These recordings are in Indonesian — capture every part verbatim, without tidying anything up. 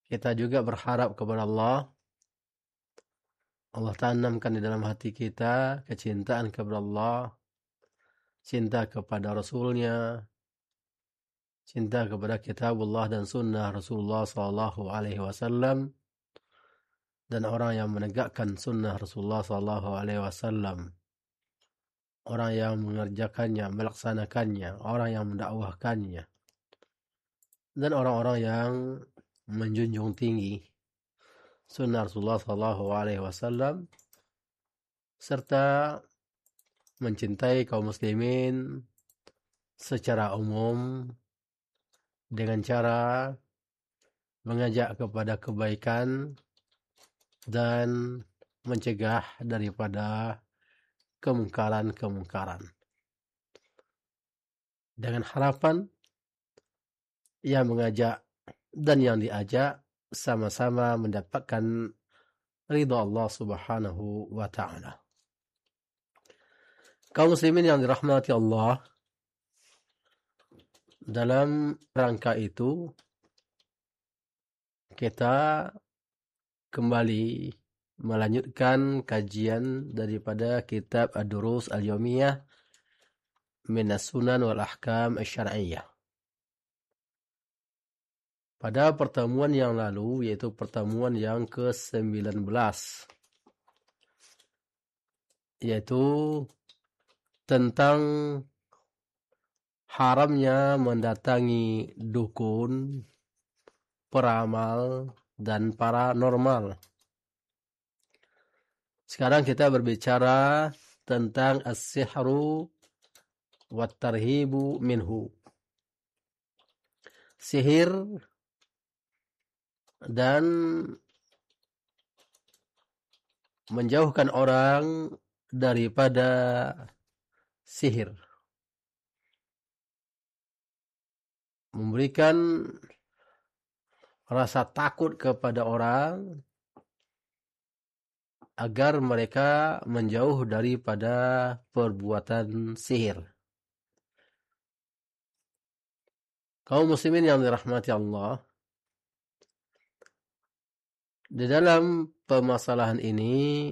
Kita juga berharap kepada Allah. Allah tanamkan di dalam hati kita kecintaan kepada Allah, cinta kepada Rasulnya, cinta kepada kitabullah dan sunnah Rasulullah sallallahu alaihi wasallam, dan orang yang menegakkan sunnah Rasulullah sallallahu alaihi wasallam, orang yang mengerjakannya, melaksanakannya, orang yang mendakwahkannya, dan orang-orang yang menjunjung tinggi sunnah Rasulullah sallallahu alaihi wasallam serta mencintai kaum muslimin secara umum dengan cara mengajak kepada kebaikan dan mencegah daripada kemungkaran-kemungkaran. Dengan harapan yang mengajak dan yang diajak sama-sama mendapatkan ridha Allah Subhanahu wa taala. Kaum muslimin yang dirahmati Allah, dalam rangka itu kita kembali melanjutkan kajian daripada kitab Ad-Durus Al-Yawmiyah Minas Sunan wal Ahkam Asy-Syar'iyyah. Pada pertemuan yang lalu, yaitu pertemuan yang ke sembilan belas, yaitu tentang haramnya mendatangi dukun, peramal, dan paranormal. Sekarang kita berbicara tentang as-sihru wat tarhibu minhu. Sihir dan menjauhkan orang daripada sihir. Memberikan rasa takut kepada orang agar mereka menjauh daripada perbuatan sihir. Kaum muslimin yang dirahmati Allah, di dalam permasalahan ini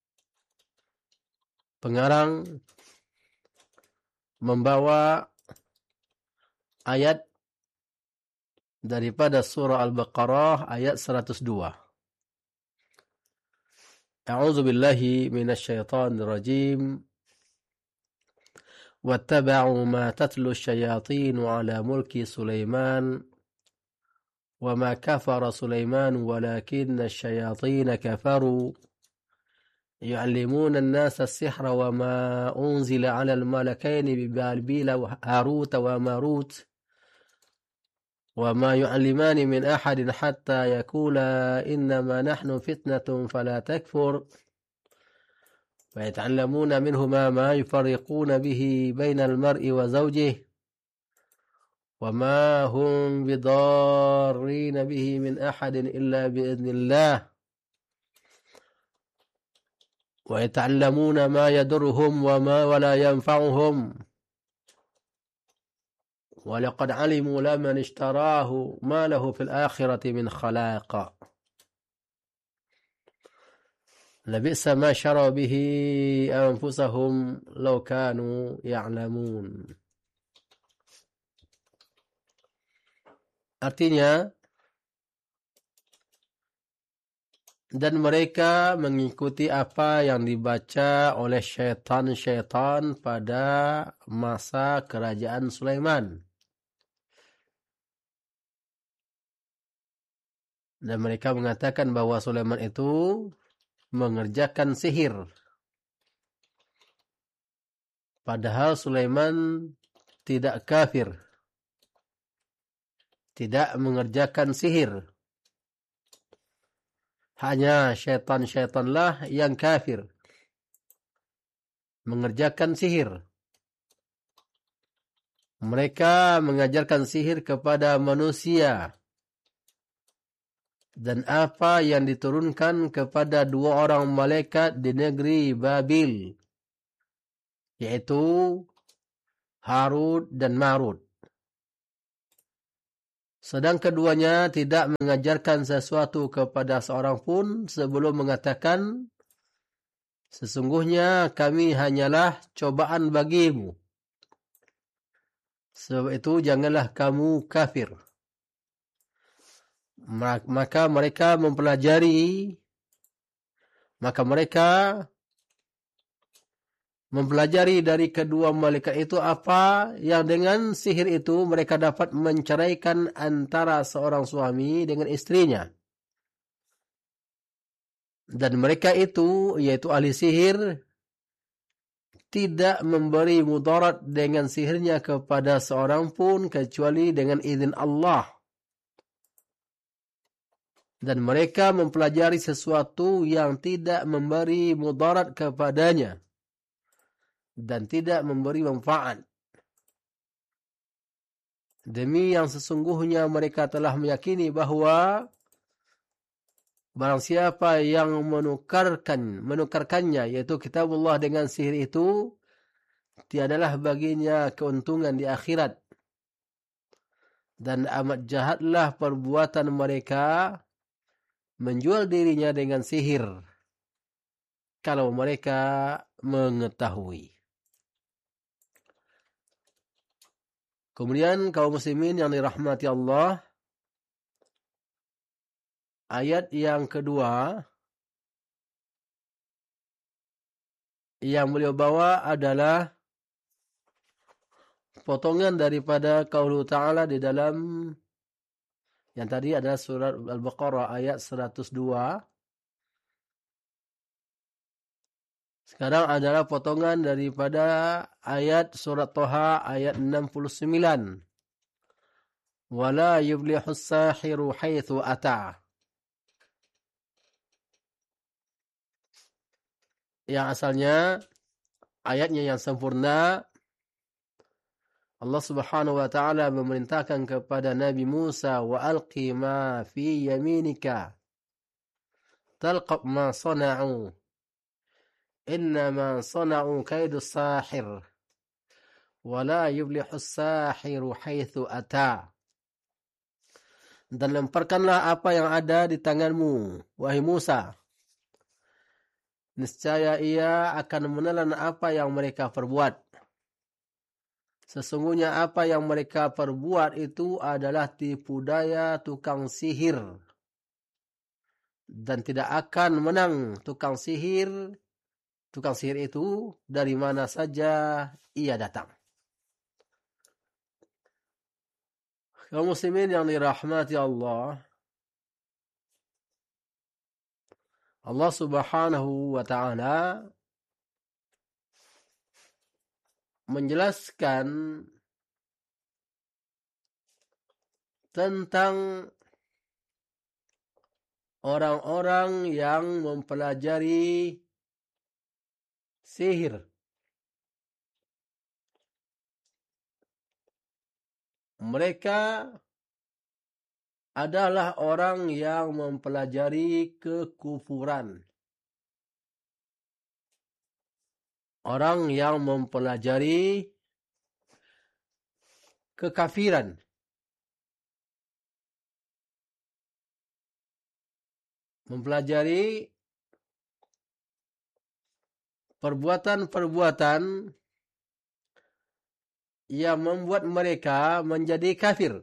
pengarang membawa ayat daripada surah Al-Baqarah ayat seratus dua. A'udzu billahi minasyaitonir rajim. Wattaba'u ma tatlu asyayatin 'ala mulki Sulaiman wa ma kafara Sulaiman walakinna asyayatin kafaru yu'allimuna an-nasa as-sihra wa ma unzila 'ala al-malakaini bi Babila wa Harut wa Marut وما يعلمان من أحد حتى يقولا إنما نحن فتنة فلا تكفر ويتعلمون منهما ما يفرقون به بين المرء وزوجه وما هم بضارين به من أحد إلا بإذن الله ويتعلمون ما يضرهم وما ولا ينفعهم وَلَقَدْ عَلِمُوا لَمَنِ اشْتَرَاهُ مَا لَهُ فِي الْآخِرَةِ مِنْ خَلَاقٍ لَبِئْسَ مَا شَرَوْا بِهِ أَنفُسَهُمْ لَوْ كَانُوا يَعْلَمُونَ. Artinya, dan mereka mengikuti apa yang dibaca oleh syaitan-syaitan pada masa kerajaan Sulaiman. Dan mereka mengatakan bahwa Sulaiman itu mengerjakan sihir. Padahal Sulaiman tidak kafir. Tidak mengerjakan sihir. Hanya syaitan-syaitanlah yang kafir. Mengerjakan sihir. Mereka mengajarkan sihir kepada manusia. Dan apa yang diturunkan kepada dua orang malaikat di negeri Babil, yaitu Harut dan Marut. Sedang keduanya tidak mengajarkan sesuatu kepada seorang pun sebelum mengatakan, sesungguhnya kami hanyalah cobaan bagimu. Sebab itu janganlah kamu kafir. Maka mereka mempelajari, maka mereka mempelajari dari kedua malaikat itu apa yang dengan sihir itu mereka dapat menceraikan antara seorang suami dengan istrinya. Dan mereka itu, yaitu ahli sihir, tidak memberi mudarat dengan sihirnya kepada seorang pun kecuali dengan izin Allah. Dan mereka mempelajari sesuatu yang tidak memberi mudarat kepadanya dan tidak memberi manfaat. Demi yang sesungguhnya mereka telah meyakini bahawa barang siapa yang menukarkan menukarkannya, yaitu kitabullah dengan sihir itu, tiadalah baginya keuntungan di akhirat. Dan amat jahatlah perbuatan mereka menjual dirinya dengan sihir kalau mereka mengetahui. Kemudian kaum muslimin yang dirahmati Allah, ayat yang kedua yang beliau bawa adalah potongan daripada qaulu ta'ala di dalam yang tadi adalah surat Al-Baqarah ayat seratus dua. Sekarang adalah potongan daripada ayat surat Toha ayat enam puluh sembilan. Wala yuflihus sahiru haitsu ata. Yang asalnya ayatnya yang sempurna, Allah Subhanahu wa taala memerintahkan kepada Nabi Musa, wa alqi ma fi yaminika talqab ma sana'u innama sana'u kaidus sahir wala yuflihus sahiru haitsu ata. Dan lemparkanlah apa yang ada di tanganmu, wahai Musa. Niscaya ia akan menelan apa yang mereka perbuat. Sesungguhnya apa yang mereka perbuat itu adalah tipu daya tukang sihir. Dan tidak akan menang tukang sihir. Tukang sihir itu dari mana saja ia datang. Kaum muslimin yang dirahmati Allah, Allah Subhanahu wa taala menjelaskan tentang orang-orang yang mempelajari sihir. Mereka adalah orang yang mempelajari kekufuran. Orang yang mempelajari kekafiran. Mempelajari perbuatan-perbuatan yang membuat mereka menjadi kafir.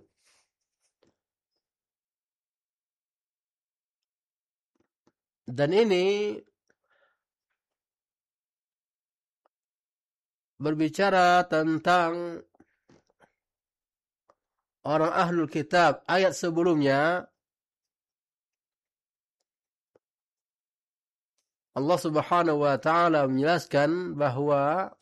Dan ini berbicara tentang orang ahlul kitab. Ayat sebelumnya Allah Subhanahu wa taala menjelaskan bahwa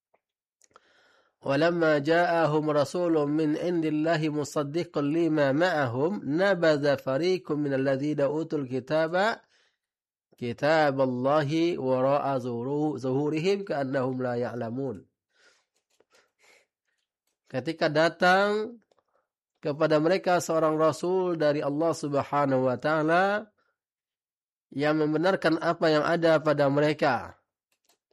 walamma ja'ahum rasulun min indillahi musaddiqan lima ma'ahum nabadha fariqun minal ladzina utul kitaba kitaballahi wara'a zuhurihim ka'annahum la ya'lamun. Ketika datang kepada mereka seorang rasul dari Allah Subhanahu wa taala yang membenarkan apa yang ada pada mereka,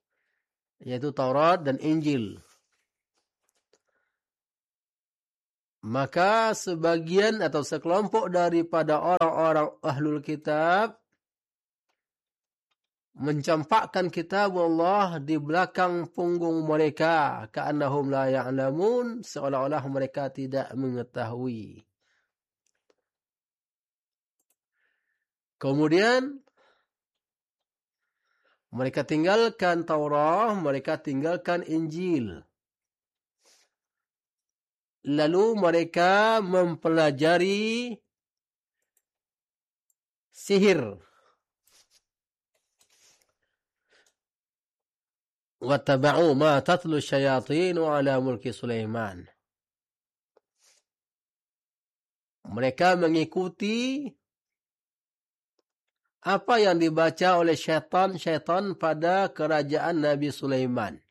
yaitu Taurat dan Injil. Maka sebagian atau sekelompok daripada orang-orang ahlul kitab mencampakkan kitab Allah di belakang punggung mereka, ka'annahum la ya'lamun, seolah-olah mereka tidak mengetahui. Kemudian mereka tinggalkan Taurat, mereka tinggalkan Injil. Lalu mereka mempelajari sihir. وَاتَّبَعُوا مَا تَتْلُو الشَّيَاطِينُ عَلَى مُلْكِ سُلَيْمَانَ. Mereka mengikuti apa yang dibaca oleh syaitan-syaitan pada kerajaan Nabi Sulaiman.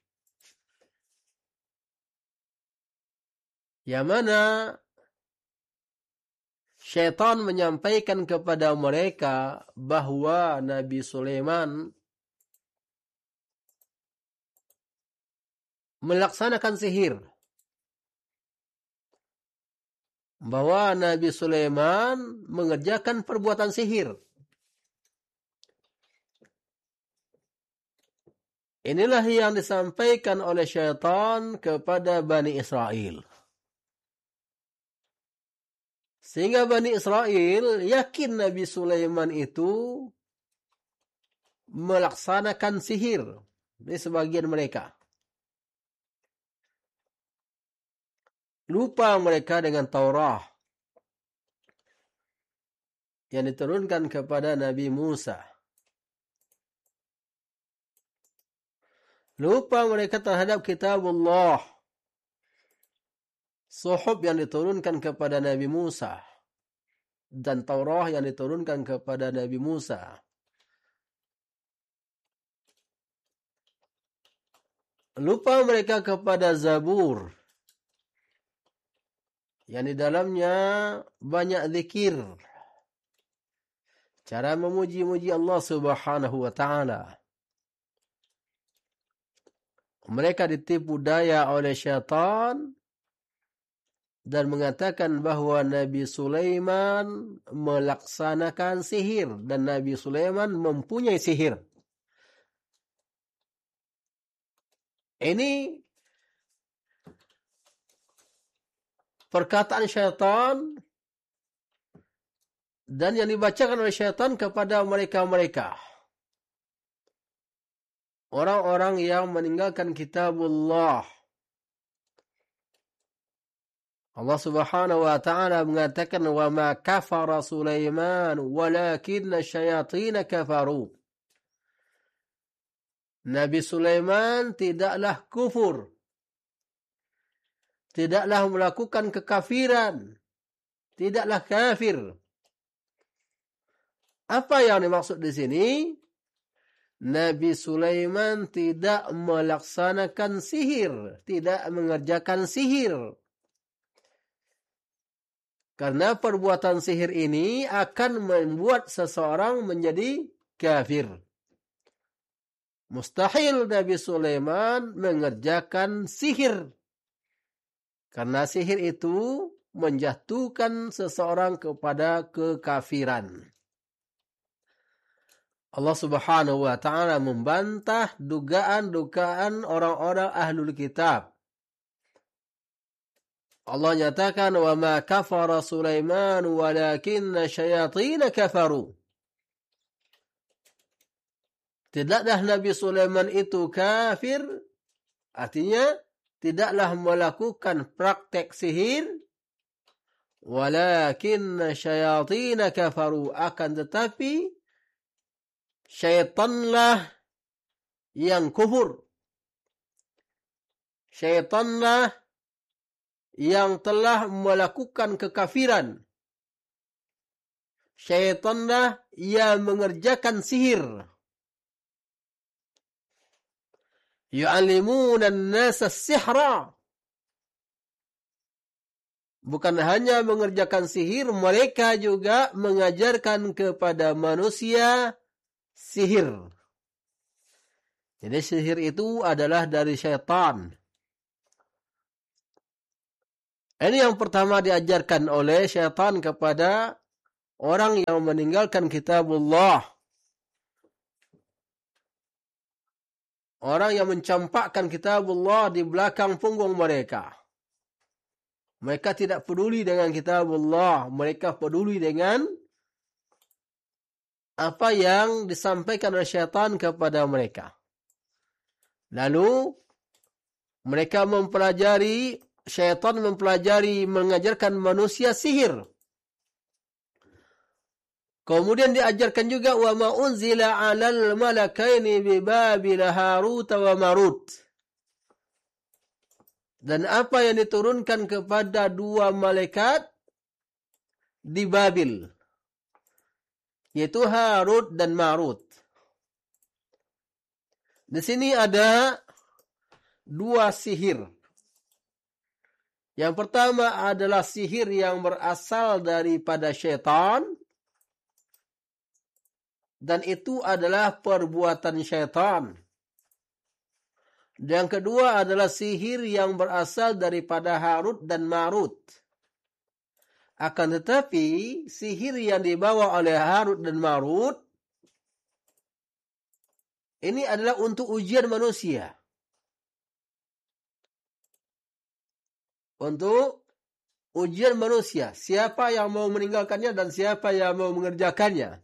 Yang mana syaitan menyampaikan kepada mereka bahwa Nabi Sulaiman melaksanakan sihir. Bahwa Nabi Sulaiman mengerjakan perbuatan sihir. Inilah yang disampaikan oleh syaitan kepada Bani Israel. Sehingga Bani Israel yakin Nabi Sulaiman itu melaksanakan sihir. Ini sebagian mereka. Lupa mereka dengan Taurat yang diturunkan kepada Nabi Musa. Lupa mereka terhadap kitab Allah, suhuf yang diturunkan kepada Nabi Musa, dan Taurat yang diturunkan kepada Nabi Musa. Lupa mereka kepada Zabur, yang di dalamnya banyak zikir, cara memuji-muji Allah Subhanahu wa taala. Mereka ditipu daya oleh syaitan dan mengatakan bahwa Nabi Sulaiman melaksanakan sihir dan Nabi Sulaiman mempunyai sihir. Ini perkataan syaitan dan yang dibacakan oleh syaitan kepada mereka-mereka. Orang-orang yang meninggalkan kitabullah. Allah Subhanahu wa taala mengatakan wa ma kafara Sulaiman walakinna syayatin kafaru. Nabi Sulaiman tidaklah kufur. Tidaklah melakukan kekafiran. Tidaklah kafir. Apa yang dimaksud di sini? Nabi Sulaiman tidak melaksanakan sihir, tidak mengerjakan sihir. Karena perbuatan sihir ini akan membuat seseorang menjadi kafir. Mustahil Nabi Sulaiman mengerjakan sihir. Karena sihir itu menjatuhkan seseorang kepada kekafiran. Allah Subhanahu wa taala membantah dugaan-dugaan orang-orang ahlul kitab. Allah nyatakan wa ma kafara Sulaiman walakinna syayatin kafaru. Tidaklah Nabi Sulaiman itu kafir, artinya tidaklah melakukan praktek sihir, walakinna syayatin kafaru, akan tetapi syaitanlah yang kufur. Syaitanlah yang telah melakukan kekafiran. Syaitanlah yang mengerjakan sihir. Yu'allimuna an-nasa as-sihra. Bukan hanya mengerjakan sihir, mereka juga mengajarkan kepada manusia sihir. Jadi sihir itu adalah dari syaitan. Ini yang pertama diajarkan oleh syaitan kepada orang yang meninggalkan kitabullah. Orang yang mencampakkan kitabullah di belakang punggung mereka. Mereka tidak peduli dengan kitabullah. Mereka peduli dengan apa yang disampaikan oleh syaitan kepada mereka. Lalu mereka mempelajari, syaitan mempelajari, mengajarkan manusia sihir. Kemudian diajarkan juga wa ma unzila 'alal malakaini bi Babil Harut wa Marut. Dan apa yang diturunkan kepada dua malaikat di Babil, yaitu Harut dan Marut. Di sini ada dua sihir. Yang pertama adalah sihir yang berasal daripada syaitan. Dan itu adalah perbuatan syaitan. Dan yang kedua adalah sihir yang berasal daripada Harut dan Marut. Akan tetapi, sihir yang dibawa oleh Harut dan Marut, ini adalah untuk ujian manusia. Untuk ujian manusia. Siapa yang mau meninggalkannya dan siapa yang mau mengerjakannya.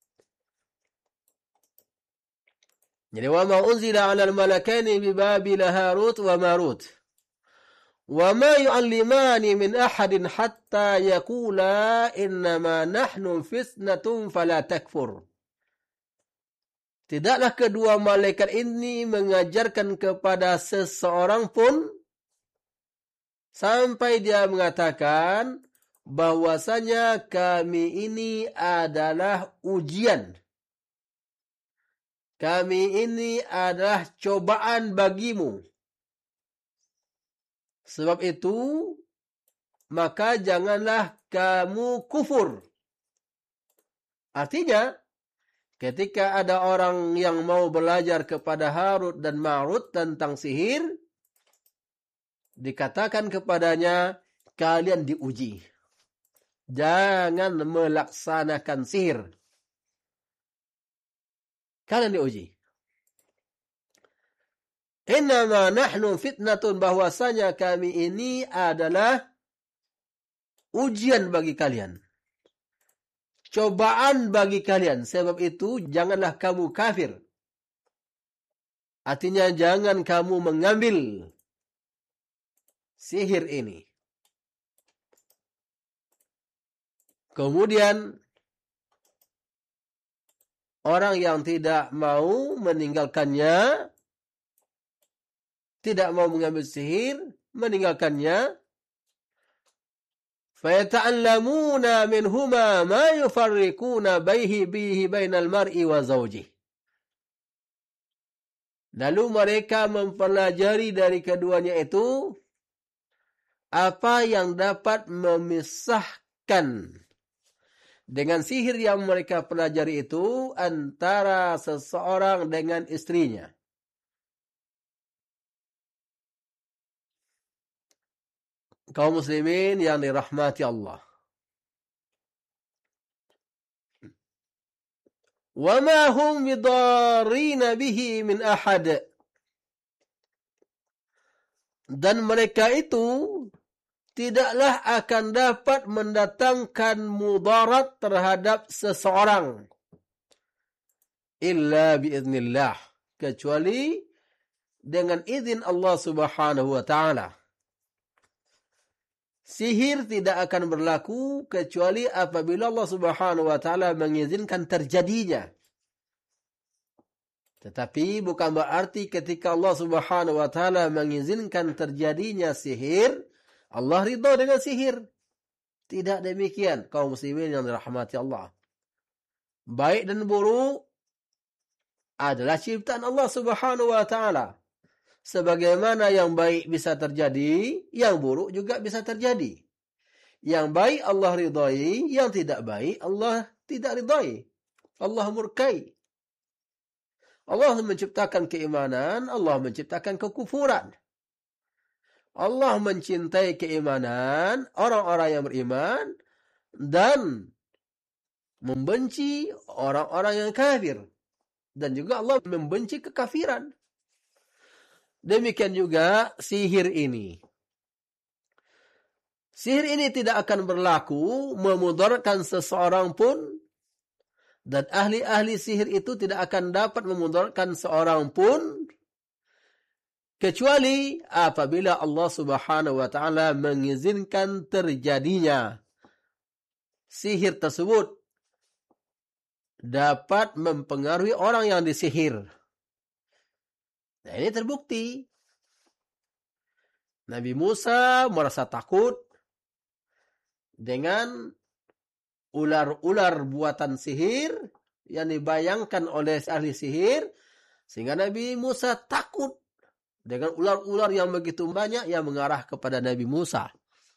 Jadi wa ma unzila 'alal malakaini bi Babil Harut wa Marut. Wa ma yu'allimani min ahadin hatta yaqula innama nahnu fitnatun fala takfur. Tidaklah kedua malaikat ini mengajarkan kepada seseorang pun sampai dia mengatakan bahwasanya kami ini adalah ujian. Kami ini adalah cobaan bagimu. Sebab itu, maka janganlah kamu kufur. Artinya, ketika ada orang yang mau belajar kepada Harut dan Marut tentang sihir, dikatakan kepadanya, kalian diuji. Jangan melaksanakan sihir. Kalian diuji. Innama nahnu fitnatun, bahwasanya kami ini adalah ujian bagi kalian. Cobaan bagi kalian. Sebab itu janganlah kamu kafir. Artinya jangan kamu mengambil sihir ini. Kemudian orang yang tidak mau meninggalkannya, tidak mau mengambil sihir, meninggalkannya, fayata'allamuna minhuma ma yufarriquna bihi bihi bainal mar'i wa zawjih. Lalu mereka mempelajari dari keduanya itu apa yang dapat memisahkan dengan sihir yang mereka pelajari itu antara seseorang dengan istrinya. Kaum muslimin yang dirahmati Allah. Wa ma hum bidarrina bihi min ahad. Dan mereka itu tidaklah akan dapat mendatangkan mudarat terhadap seseorang illa biiznillah, kecuali dengan izin Allah Subhanahu wa taala. Sihir tidak akan berlaku kecuali apabila Allah Subhanahu wa taala mengizinkan terjadinya. Tetapi bukan berarti ketika Allah Subhanahu wa taala mengizinkan terjadinya sihir, Allah ridha dengan sihir. Tidak demikian, kaum muslimin yang dirahmati Allah. Baik dan buruk adalah ciptaan Allah Subhanahu wa taala. Sebagaimana yang baik bisa terjadi, yang buruk juga bisa terjadi. Yang baik Allah ridhai, yang tidak baik Allah tidak ridhai. Allah murkai. Allah menciptakan keimanan, Allah menciptakan kekufuran. Allah mencintai keimanan orang-orang yang beriman dan membenci orang-orang yang kafir. Dan juga Allah membenci kekafiran. Demikian juga sihir ini. Sihir ini tidak akan berlaku memudaratkan seseorang pun, dan ahli-ahli sihir itu tidak akan dapat memudaratkan seorang pun kecuali apabila Allah Subhanahu wa taala mengizinkan terjadinya sihir tersebut dapat mempengaruhi orang yang disihir. Nah, ini terbukti. Nabi Musa merasa takut dengan ular-ular buatan sihir yang dibayangkan oleh ahli sihir, sehingga Nabi Musa takut dengan ular-ular yang begitu banyak yang mengarah kepada Nabi Musa.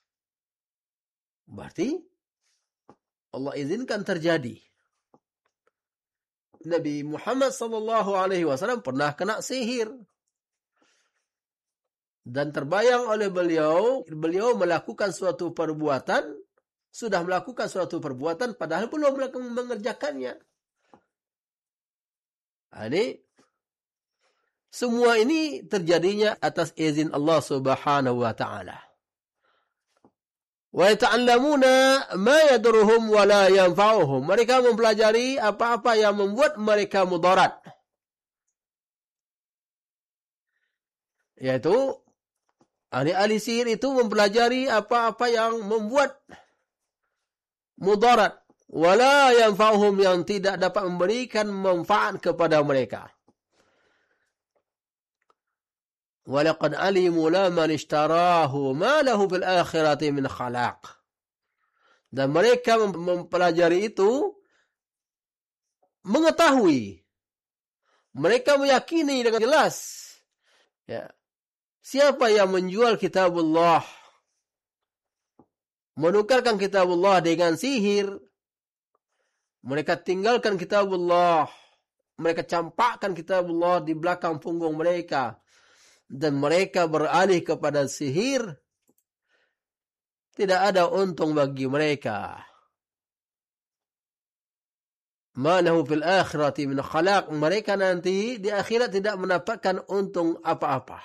Berarti Allah izinkan terjadi. Nabi Muhammad sallallahu alaihi wasallam pernah kena sihir. Dan terbayang oleh beliau, beliau melakukan suatu perbuatan, sudah melakukan suatu perbuatan padahal belum mengerjakannya. Ini semua ini terjadinya atas izin Allah Subhanahu wa taala. Wa yata'allamuna ma yadurruhum wa la yanfa'uhum. Mereka mempelajari apa-apa yang membuat mereka mudarat. Yaitu ahli-ahli sihir itu mempelajari apa-apa yang membuat mudarat. Wa la yanfa'uhum, yang tidak dapat memberikan manfaat kepada mereka. وَلَقَدْ عَلِمُوا لَمَنِ اشْتَرَاهُ مَا لَهُ فِي الْآخِرَةِ مِنْ خَلَاقٍ. Dan mereka mempelajari itu, mengetahui, mereka meyakini dengan jelas, ya, siapa yang menjual kitabullah, menukarkan kitabullah dengan sihir, mereka tinggalkan kitabullah, mereka campakkan kitabullah di belakang punggung mereka, dan mereka beralih kepada sihir, tidak ada untung bagi mereka. Ma lahu fil akhirati min khalaq. Mereka nanti di akhirat tidak mendapatkan untung apa-apa.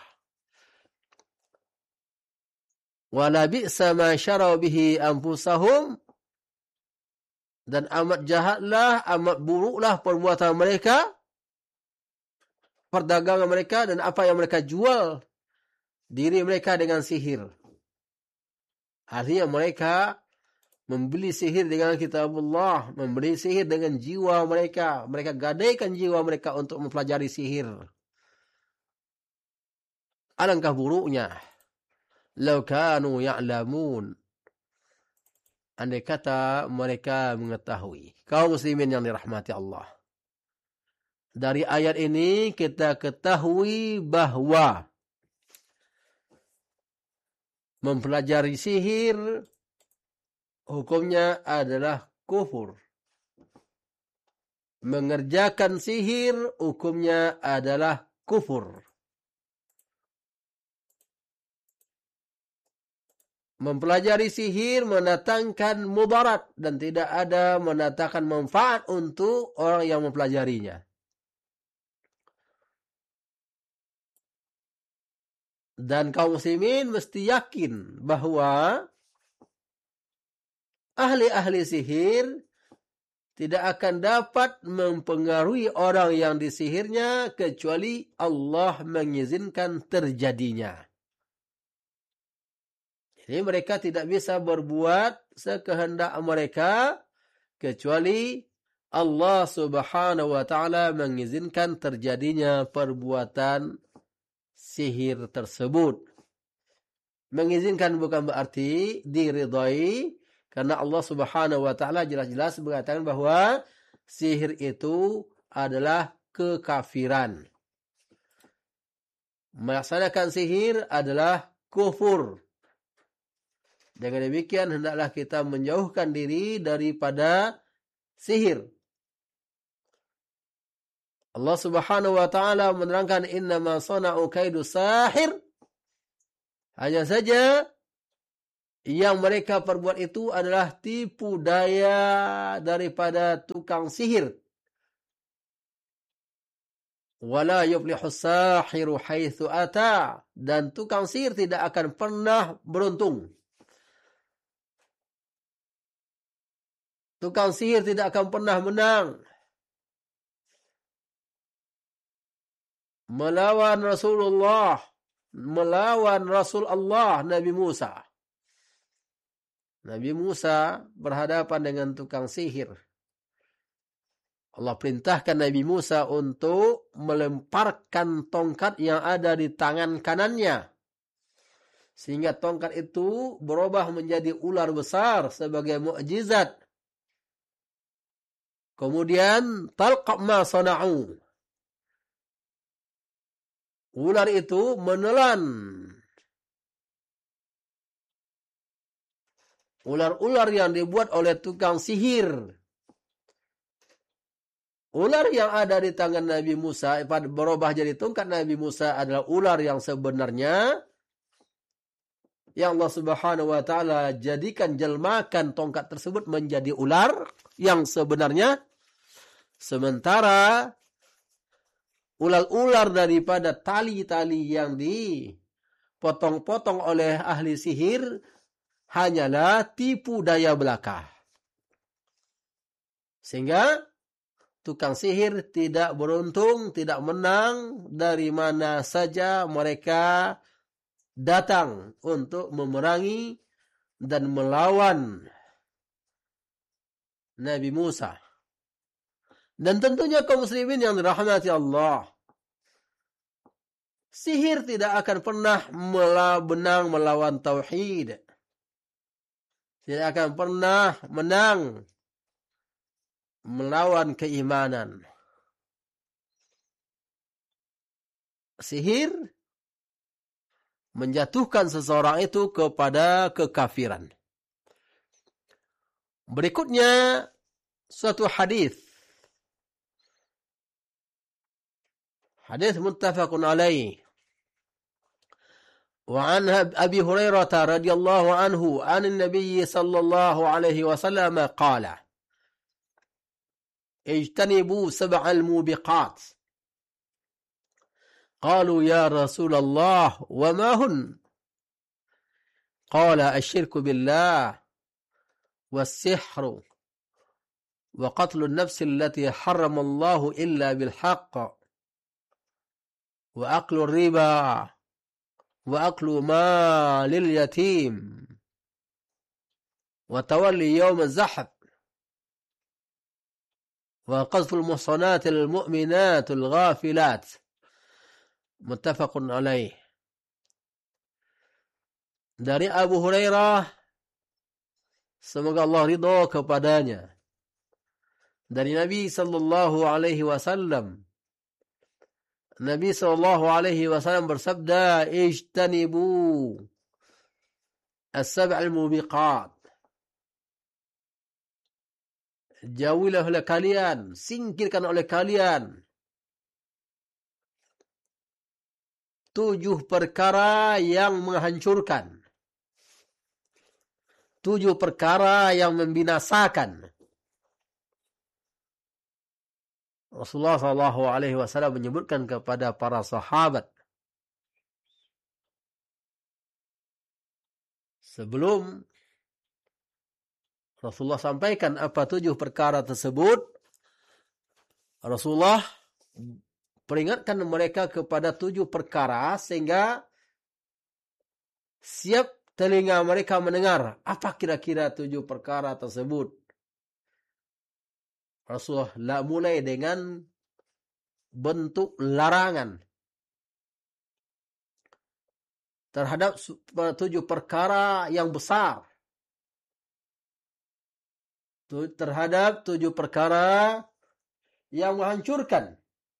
Wala bi'sa ma syarau bihi anfusahum. Dan amat jahatlah, amat buruklah perbuatan mereka, perdagangan mereka, dan apa yang mereka jual diri mereka dengan sihir. Artinya mereka membeli sihir dengan kitabullah, membeli sihir dengan jiwa mereka. Mereka gadaikan jiwa mereka untuk mempelajari sihir. Alangkah buruknya. Lau kanu ya'lamun. Andai kata mereka mengetahui. Kaum muslimin yang dirahmati Allah. Dari ayat ini kita ketahui bahwa mempelajari sihir hukumnya adalah kufur. Mengerjakan sihir hukumnya adalah kufur. Mempelajari sihir mendatangkan mudarat dan tidak ada mendatangkan manfaat untuk orang yang mempelajarinya. Dan kaum muslimin mesti yakin bahwa ahli-ahli sihir tidak akan dapat mempengaruhi orang yang disihirnya kecuali Allah mengizinkan terjadinya. Jadi mereka tidak bisa berbuat sekehendak mereka kecuali Allah Subhanahu wa taala mengizinkan terjadinya perbuatan sihir tersebut. Mengizinkan bukan berarti diridai, karena Allah Subhanahu wa taala jelas-jelas mengatakan bahwa sihir itu adalah kekafiran. Melaksanakan sihir adalah kufur. Dengan demikian hendaklah kita menjauhkan diri daripada sihir. Allah Subhanahu wa taala menerangkan innama sana'u kaidu sahir Hanya saja yang mereka perbuat itu adalah tipu daya daripada tukang sihir. Wala yuflihus sahiru haitsu ata, dan tukang sihir tidak akan pernah beruntung. Tukang sihir tidak akan pernah menang melawan Rasulullah, melawan Rasul Allah Nabi Musa. Nabi Musa berhadapan dengan tukang sihir. Allah perintahkan Nabi Musa untuk melemparkan tongkat yang ada di tangan kanannya. Sehingga tongkat itu berubah menjadi ular besar sebagai mukjizat. Kemudian talqab ma sana'u. Ular itu menelan ular-ular yang dibuat oleh tukang sihir. Ular yang ada di tangan Nabi Musa berubah jadi tongkat Nabi Musa adalah ular yang sebenarnya yang Allah Subhanahu wa taala jadikan, jelmakan tongkat tersebut menjadi ular yang sebenarnya, sementara ular-ular daripada tali-tali yang dipotong-potong oleh ahli sihir hanyalah tipu daya belaka. Sehingga tukang sihir tidak beruntung, tidak menang dari mana saja mereka datang untuk memerangi dan melawan Nabi Musa. Dan tentunya kaum muslimin yang dirahmati Allah, sihir tidak akan pernah menang melawan tauhid. Tidak akan pernah menang melawan keimanan. Sihir menjatuhkan seseorang itu kepada kekafiran. Berikutnya suatu hadis. Hadis muttafaqun alaih. وعن أبي هريرة رضي الله عنه عن النبي صلى الله عليه وسلم قال اجتنبوا سبع الموبقات قالوا يا رسول الله وما هن قال الشرك بالله والسحر وقتل النفس التي حرم الله إلا بالحق وأكل الربا وأكل مال اليتيم وتولي يوم الزحف وقذف المحصنات المؤمنات الغافلات متفق عليه. Dari Abu Hurairah, semoga Allah ridha kepadanya, dari Nabi sallallahu alaihi wasallam, Nabi sallallahu alaihi wasallam bersabda, ijtanibu as-sab' al-mubiqat. Jauhilah oleh kalian, singkirkan oleh kalian tujuh perkara yang menghancurkan, tujuh perkara yang membinasakan. Rasulullah sallallahu alaihi wasallam menyebutkan kepada para sahabat sebelum Rasulullah sampaikan apa tujuh perkara tersebut, Rasulullah peringatkan mereka kepada tujuh perkara sehingga siap telinga mereka mendengar apa kira-kira tujuh perkara tersebut. Rasulullah mulai dengan bentuk larangan terhadap tujuh perkara yang besar, terhadap tujuh perkara yang menghancurkan.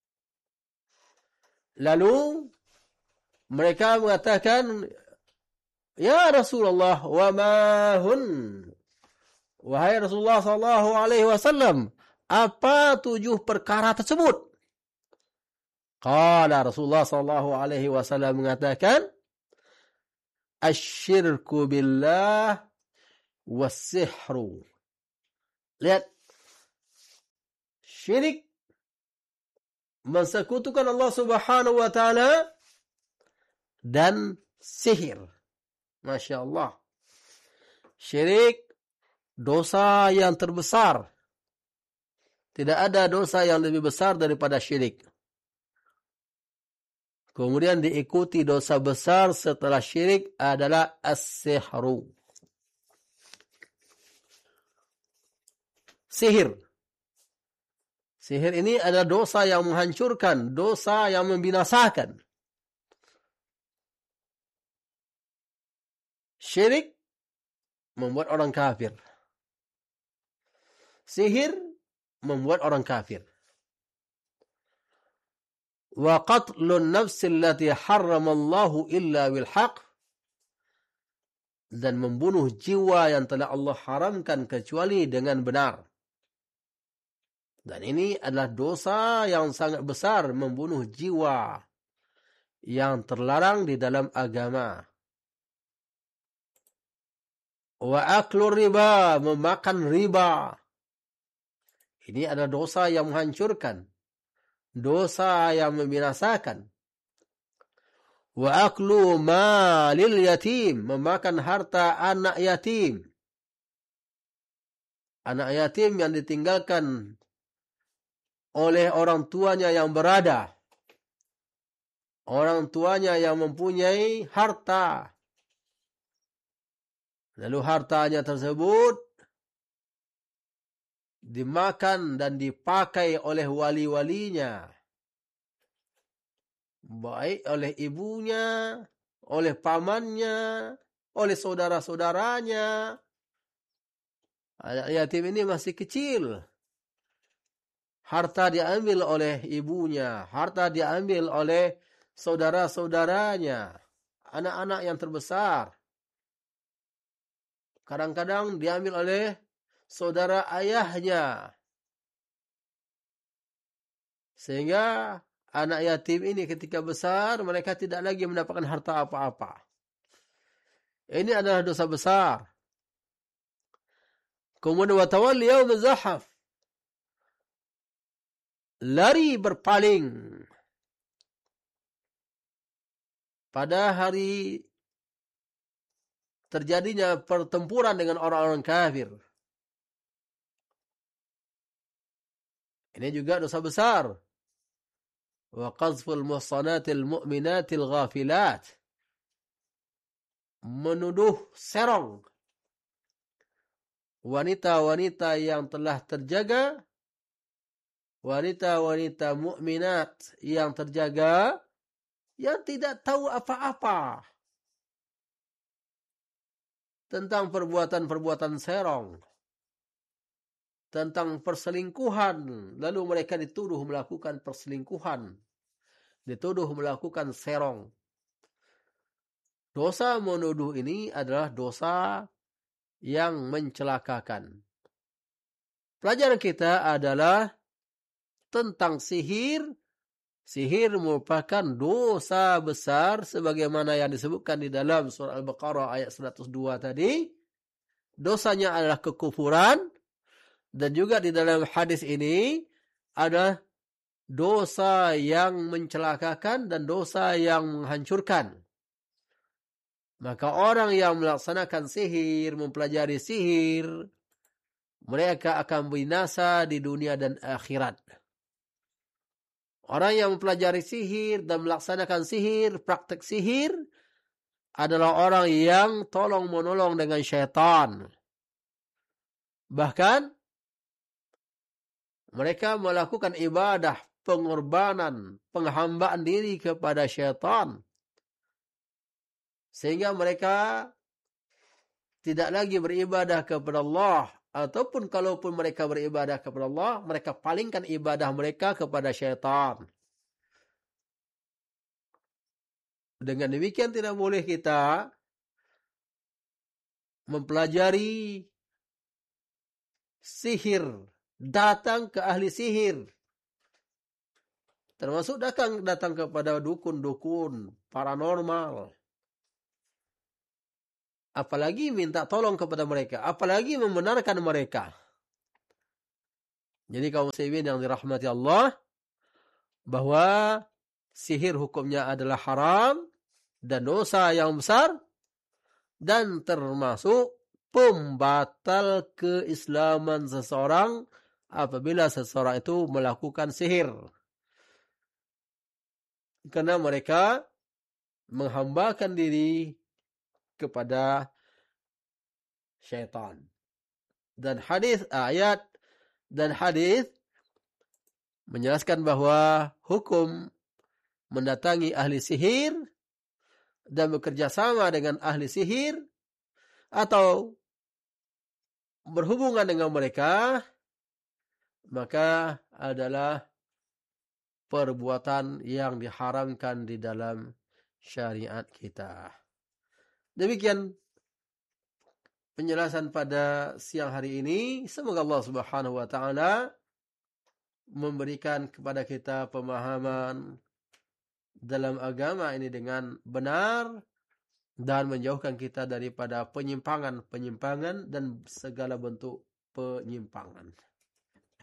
Lalu mereka mengatakan, ya Rasulullah, wa ma hun? Wahai Rasulullah sallallahu alaihi wasallam, apa tujuh perkara tersebut? Qala Rasulullah sallallahu alaihi wasallam mengatakan, asyirku billah was-sihru. Lihat. Syirik mensekutukan Allah Subhanahu wa taala dan sihir. Masya Allah. Syirik dosa yang terbesar. Tidak ada dosa yang lebih besar daripada syirik. Kemudian diikuti dosa besar setelah syirik adalah as-sihru. Sihir. Sihir ini adalah dosa yang menghancurkan, dosa yang membinasakan. Syirik membuat orang kafir. Sihir membuat orang kafir. Wa qatlun nafsi allati harramallahu illa bil haqq, dan membunuh jiwa yang telah Allah haramkan kecuali dengan benar. Dan ini adalah dosa yang sangat besar, membunuh jiwa yang terlarang di dalam agama. Wa aklu riba, memakan riba. Ini adalah dosa yang menghancurkan, dosa yang membinasakan. Wa aklu malil yatim, memakan harta anak yatim. Anak yatim yang ditinggalkan oleh orang tuanya yang berada. Orang tuanya yang mempunyai harta. Lalu hartanya tersebut dimakan dan dipakai oleh wali-walinya. Baik oleh ibunya, oleh pamannya, oleh saudara-saudaranya. Anak yatim ini masih kecil. Harta diambil oleh ibunya, harta diambil oleh saudara-saudaranya, anak-anak yang terbesar. Kadang-kadang diambil oleh saudara ayahnya. Sehingga anak yatim ini ketika besar, mereka tidak lagi mendapatkan harta apa-apa. Ini adalah dosa besar. Kemudian watawalli yaum az-zahaf, lari berpaling pada hari terjadinya pertempuran dengan orang-orang kafir. Ini juga dosa besar. Wa qazful muhsanatil mu'minatil ghafilat, menuduh serong wanita-wanita yang telah terjaga, wanita-wanita mukminat yang terjaga, yang tidak tahu apa-apa tentang perbuatan-perbuatan serong, tentang perselingkuhan, lalu mereka dituduh melakukan perselingkuhan, dituduh melakukan serong. Dosa menuduh ini adalah dosa yang mencelakakan. Pelajaran kita adalah tentang sihir. Sihir merupakan dosa besar sebagaimana yang disebutkan di dalam surah Al-Baqarah ayat seratus dua tadi. Dosanya adalah kekufuran, dan juga di dalam hadis ini ada dosa yang mencelakakan dan dosa yang menghancurkan. Maka orang yang melaksanakan sihir, mempelajari sihir, mereka akan binasa di dunia dan akhirat. Orang yang mempelajari sihir dan melaksanakan sihir, praktek sihir, adalah orang yang tolong-menolong dengan syaitan. Bahkan, mereka melakukan ibadah, pengorbanan, penghambaan diri kepada syaitan. Sehingga mereka tidak lagi beribadah kepada Allah. Ataupun kalaupun mereka beribadah kepada Allah, mereka palingkan ibadah mereka kepada syaitan. Dengan demikian tidak boleh kita mempelajari sihir, datang ke ahli sihir. Termasuk datang datang kepada dukun-dukun paranormal. apalagi minta tolong kepada mereka, apalagi membenarkan mereka. Jadi kaum muslimin yang dirahmati Allah, bahwa sihir hukumnya adalah haram dan dosa yang besar, dan termasuk pembatal keislaman seseorang apabila seseorang itu melakukan sihir. Karena mereka menghambakan diri kepada syaitan. Dan hadis, ayat dan hadis menjelaskan bahwa hukum mendatangi ahli sihir dan bekerja sama dengan ahli sihir atau berhubungan dengan mereka, maka adalah perbuatan yang diharamkan di dalam syariat kita. Demikian penjelasan pada siang hari ini. Semoga Allah Subhanahu wa taala memberikan kepada kita pemahaman dalam agama ini dengan benar dan menjauhkan kita daripada penyimpangan-penyimpangan dan segala bentuk penyimpangan.